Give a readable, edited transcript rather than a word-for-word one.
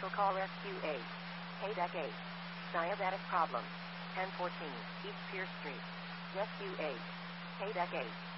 Commercial call SQ8. KDEC 8. Diabetic problem. 1014 East Pierce Street. SQ8. KDEC 8.